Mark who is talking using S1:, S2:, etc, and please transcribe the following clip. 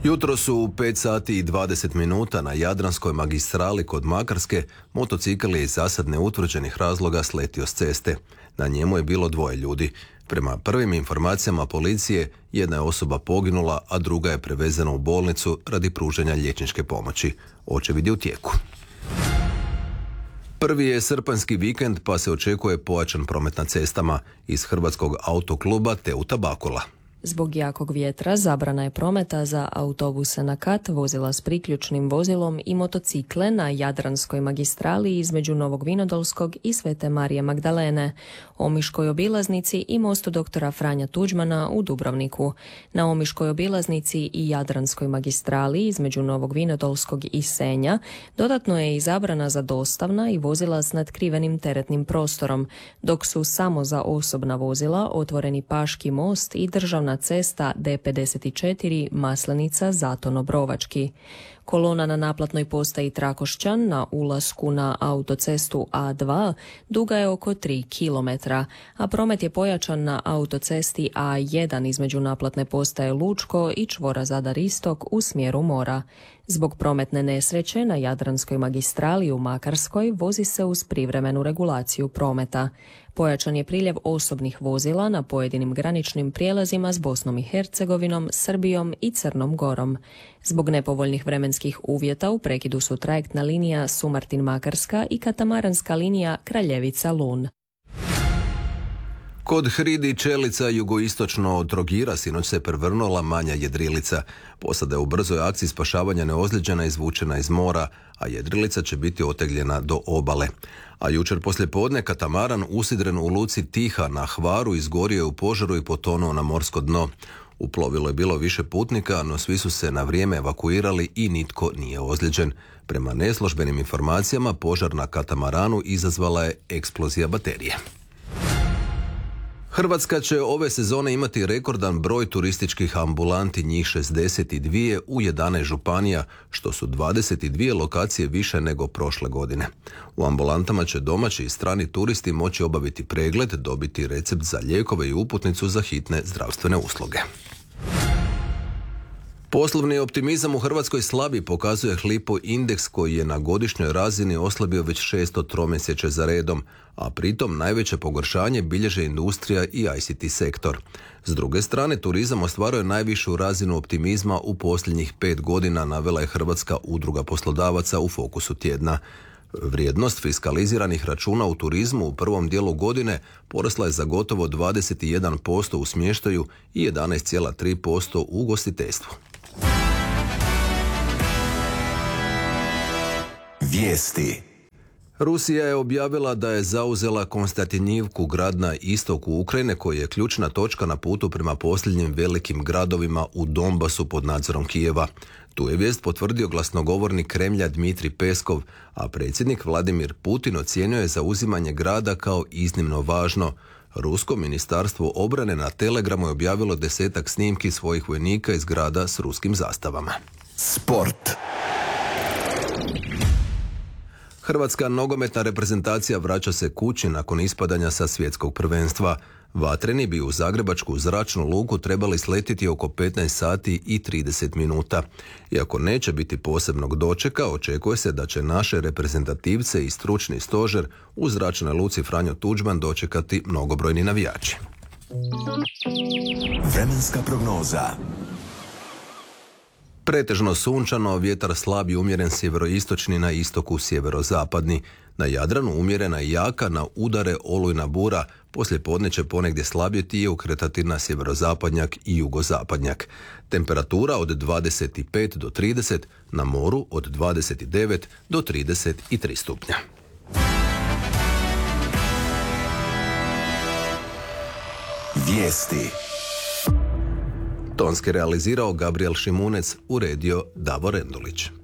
S1: Jutro su u 5 sati i 20 minuta na Jadranskoj magistrali kod Makarske motocikl je iz zasad neutvrđenih razloga sletio s ceste. Na njemu je bilo 2 ljudi. Prema prvim informacijama policije, jedna je osoba poginula, a druga je prevezena u bolnicu radi pružanja liječničke pomoći. Očevid je u tijeku. Prvi je srpanjski vikend pa se očekuje pojačan promet na cestama. Iz Hrvatskog autokluba Teuta Bakula.
S2: Zbog jakog vjetra zabrana je prometa za autobuse na kat, vozila s priključnim vozilom i motocikle na Jadranskoj magistrali između Novog Vinodolskog i Svete Marije Magdalene, Omiškoj obilaznici i mostu doktora Franja Tuđmana u Dubrovniku. Na Omiškoj obilaznici i Jadranskoj magistrali između Novog Vinodolskog i Senja dodatno je i zabrana za dostavna i vozila s natkrivenim teretnim prostorom, dok su samo za osobna vozila otvoreni Paški most i državna cesta D54 Maslenica-Zaton-Obrovački. Kolona na naplatnoj postaji Trakošćan na ulasku na autocestu A2 duga je oko 3 km, a promet je pojačan na autocesti A1 između naplatne postaje Lučko i čvora Zadar Istok u smjeru mora. Zbog prometne nesreće na Jadranskoj magistrali u Makarskoj vozi se uz privremenu regulaciju prometa. Pojačan je priljev osobnih vozila na pojedinim graničnim prijelazima s Bosnom i Hercegovinom, Srbijom i Crnom Gorom. Zbog nepovoljnih vremenskih uvjeta u prekidu su trajektna linija Sumartin-Makarska i katamaranska linija Kraljevica-Lun.
S1: Kod hridi Čelica jugoistočno od Trogira sinoć se prevrnula manja jedrilica. Posada je u brzoj akciji spašavanja neozlijeđena izvučena iz mora, a jedrilica će biti otegljena do obale. A jučer poslijepodne katamaran usidren u luci Tiha na Hvaru izgorio je u požaru i potonuo na morsko dno. U plovilu je bilo više putnika, no svi su se na vrijeme evakuirali i nitko nije ozlijeđen. Prema neslužbenim informacijama, požar na katamaranu izazvala je eksplozija baterije. Hrvatska će ove sezone imati rekordan broj turističkih ambulanti, njih 62 u 11 županija, što su 22 lokacije više nego prošle godine. U ambulantama će domaći i strani turisti moći obaviti pregled, dobiti recept za lijekove i uputnicu za hitne zdravstvene usluge. Poslovni optimizam u Hrvatskoj slabi, pokazuje Hlippo indeks koji je na godišnjoj razini oslabio već 6. tromjesečje za redom, a pritom najveće pogoršanje bilježe industrija i ICT sektor. S druge strane, turizam ostvaruje najvišu razinu optimizma u posljednjih 5 godina, navela je Hrvatska udruga poslodavaca u Fokusu tjedna. Vrijednost fiskaliziranih računa u turizmu u prvom dijelu godine porasla je za gotovo 21% u smještaju i 11,3% u ugostiteljstvu.
S3: Vijesti.
S1: Rusija je objavila da je zauzela Konstantinivku, grad na istoku Ukrajine koji je ključna točka na putu prema posljednjim velikim gradovima u Donbasu pod nadzorom Kijeva. Tu je vijest potvrdio glasnogovornik Kremlja Dmitrij Peskov, a predsjednik Vladimir Putin ocijenio je zauzimanje grada kao iznimno važno. Rusko ministarstvo obrane na Telegramu je objavilo 10-ak snimki svojih vojnika iz grada s ruskim zastavama.
S3: Sport.
S1: Hrvatska nogometna reprezentacija vraća se kući nakon ispadanja sa svjetskog prvenstva. Vatreni bi u zagrebačku zračnu luku trebali sletiti oko 15 sati i 30 minuta. Iako neće biti posebnog dočeka, očekuje se da će naše reprezentativce i stručni stožer u zračnoj luci Franjo Tuđman dočekati mnogobrojni navijači.
S3: Vremenska prognoza.
S1: Pretežno sunčano, vjetar slab i umjeren sjeveroistočni, na istoku sjeverozapadni. Na Jadranu umjerena i jaka, na udare olujna bura, poslije podne će ponegdje slabjeti i ukretati na sjeverozapadnjak i jugozapadnjak. Temperatura od 25 do 30, na moru od 29 do 33 stupnja.
S3: Vijesti.
S1: Tonski realizirao Gabriel Šimunec, uredio Davor Endulić.